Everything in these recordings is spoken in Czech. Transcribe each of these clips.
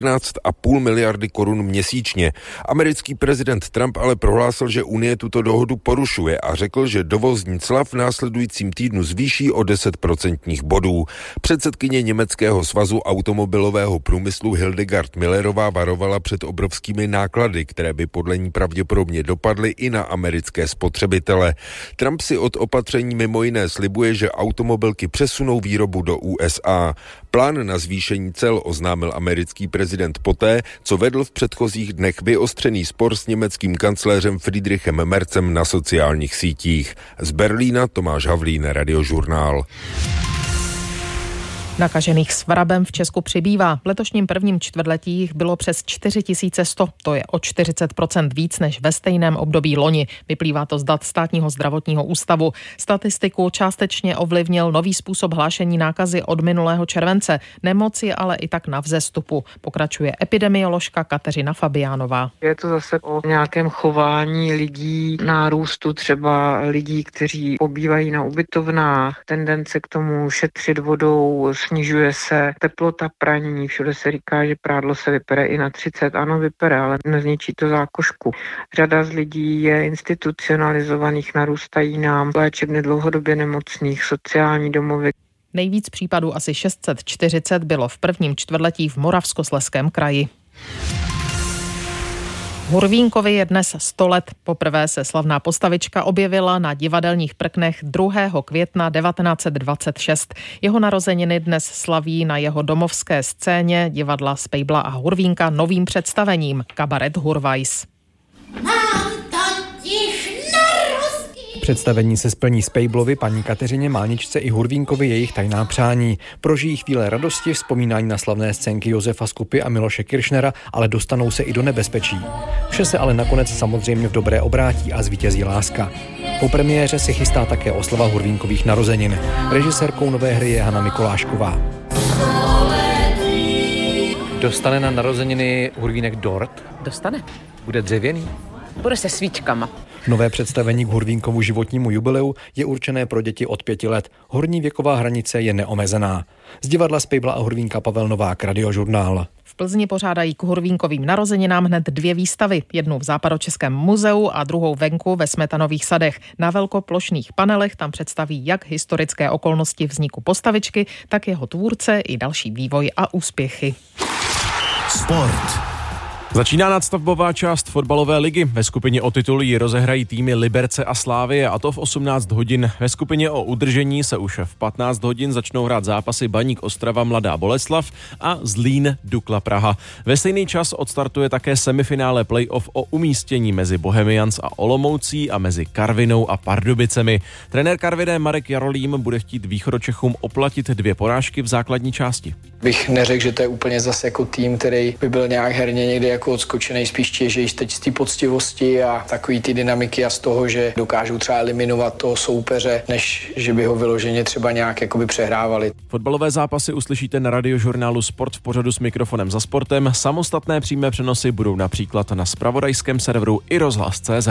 15,5 miliardy korun měsíčně. Americký prezident Trump ale prohlásil, že Unie tuto dohodu porušuje a řekl, že dovozní cla v následujícím týdnu zvýší o 10% bodů. Předsedkyně Německého svazu automobilového průmyslu Hildegard Millerová varovala před obrovskými náklady, které by podle ní pravděpodobně dopadly i na americké spotřebitele. Trump si od opatření mimo jiné slibuje, že automobilky přesunou výrobu do USA. Plán na zvýšení cel oznámil americký prezident poté, co vedl v předchozích dnech vyostřený spor s německým kancléřem Friedrichem Merzem na sociálních sítích. Z Berlína Tomáš Havlín, Radiožurnál. Nakažených svrabem v Česku přibývá. V letošním prvním čtvrtletí jich bylo přes 4100. To je o 40% víc než ve stejném období loni. Vyplývá to z dat Státního zdravotního ústavu. Statistiku částečně ovlivnil nový způsob hlášení nákazy od minulého července. Nemoc je ale i tak na vzestupu. Pokračuje epidemioložka Kateřina Fabiánová. Je to zase o nějakém chování lidí, nárůstu třeba lidí, kteří pobývají na ubytovnách, tendence k tomu šetřit vodou, snižuje se teplota praní, všude se říká, že prádlo se vypere i na 30, ano vypere, ale nezničí to zákošku. Řada z lidí je institucionalizovaných, narůstají nám léčebny dlouhodobě nemocných, sociální domovy. Nejvíc případů, asi 640, bylo v prvním čtvrtletí v Moravskoslezském kraji. Hurvínkovi je dnes 100 let. Poprvé se slavná postavička objevila na divadelních prknech 2. května 1926. Jeho narozeniny dnes slaví na jeho domovské scéně divadla Spejbla a Hurvínka novým představením Kabaret Hurvajs. Představení se splní Spejblovi, paní Kateřině Málničce i Hurvínkovi jejich tajná přání. Prožijí chvíle radosti, vzpomínání na slavné scénky Josefa Skupy a Miloše Kiršnera, ale dostanou se i do nebezpečí. Vše se ale nakonec samozřejmě v dobré obrátí a zvítězí láska. Po premiéře se chystá také oslava Hurvínkových narozenin. Režisérkou nové hry je Hana Mikolášková. Dostane na narozeniny Hurvínek dort? Dostane. Bude dřevěný? Bude se svíčkama. Nové představení k Hurvínkovu životnímu jubileu je určené pro děti od 5 let. Horní věková hranice je neomezená. Z divadla Spejbla a Hurvínka Pavel Novák, Radiožurnál. V Plzni pořádají k Hurvínkovým narozeninám hned 2 výstavy. Jednu v Západočeském muzeu a druhou venku ve Smetanových sadech. Na velkoplošných panelech tam představí jak historické okolnosti vzniku postavičky, tak jeho tvůrce i další vývoj a úspěchy. Sport. Začíná nadstavbová část fotbalové ligy. Ve skupině o titul ji rozehrají týmy Liberce a Slavie, a to v 18 hodin. Ve skupině o udržení se už v 15 hodin začnou hrát zápasy Baník Ostrava Mladá Boleslav a Zlín Dukla Praha. Ve stejný čas odstartuje také semifinále playoff o umístění mezi Bohemians a Olomoucí a mezi Karvinou a Pardubicemi. Trenér Karviné Marek Jarolím bude chtít Východočechům oplatit 2 porážky v základní části. Bych neřekl, že to je úplně zase jako tým, který by byl nějak herně někde jako odskočený, spíš těžejíš teď z té poctivosti a takový ty dynamiky a z toho, že dokážou třeba eliminovat toho soupeře, než že by ho vyloženě třeba nějak jakoby přehrávali. Fotbalové zápasy uslyšíte na Radiožurnálu Sport v pořadu S mikrofonem za sportem. Samostatné přímé přenosy budou například na zpravodajském serveru i rozhlas.cz.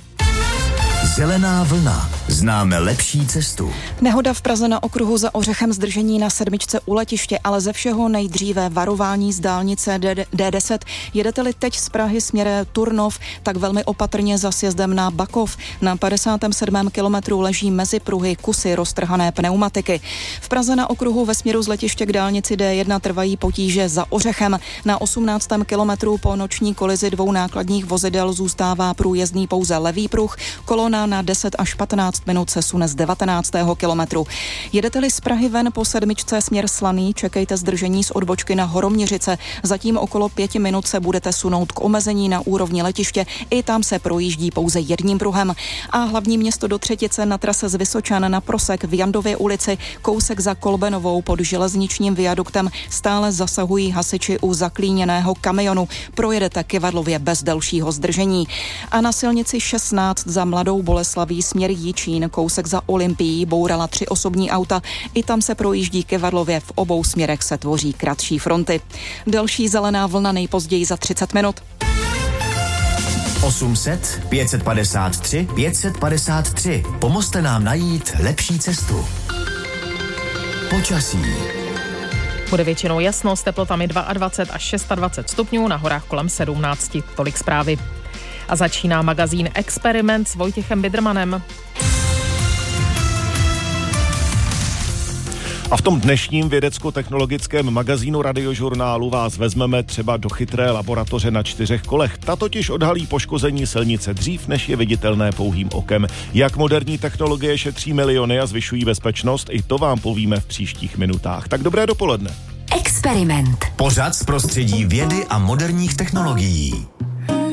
Zelená vlna. Známe lepší cestu. Nehoda v Praze na okruhu za Ořechem, zdržení na 7 u letiště, ale ze všeho nejdříve varování z dálnice D10. Jedete-li teď z Prahy směrem Turnov, tak velmi opatrně za sjezdem na Bakov. Na 57. kilometru leží mezi pruhy kusy roztrhané pneumatiky. V Praze na okruhu ve směru z letiště k dálnici D1 trvají potíže za Ořechem. Na 18. kilometru po noční kolizi 2 nákladních vozidel zůstává průjezdný pouze levý pruh. Kolona na 10 až 15 minut se sune z 19. kilometru. Jedete-li z Prahy ven po 7 směr Slaný, čekejte zdržení z odbočky na Horoměřice. Zatím okolo 5 minut se budete sunout k omezení na úrovni letiště. I tam se projíždí pouze jedním pruhem. A hlavní město do Třetice na trase z Vysočan na Prosek v Jandově ulici, kousek za Kolbenovou pod železničním viaduktem stále zasahují hasiči u zaklíněného kamionu. Projedete Kyvadlově bez delšího zdržení. A na silnici 16 za Mladou Boleslaví směr Jičín, kousek za Olympií, bourala 3 osobní auta. I tam se projíždí Kyvadlově, v obou směrech se tvoří kratší fronty. Další zelená vlna nejpozději za 30 minut. 800 553 553. Pomozte nám najít lepší cestu. Počasí. Bude většinou jasno s teplotami 22 až 26 stupňů, na horách kolem 17. Tolik zprávy. A začíná magazín Experiment s Vojtěchem Bidrmanem. A v tom dnešním vědecko-technologickém magazínu Radiožurnálu vás vezmeme třeba do chytré laboratoře na 4 kolech. Ta totiž odhalí poškození silnice dřív, než je viditelné pouhým okem. Jak moderní technologie šetří miliony a zvyšují bezpečnost, i to vám povíme v příštích minutách. Tak dobré dopoledne. Experiment. Pořad z prostředí vědy a moderních technologií.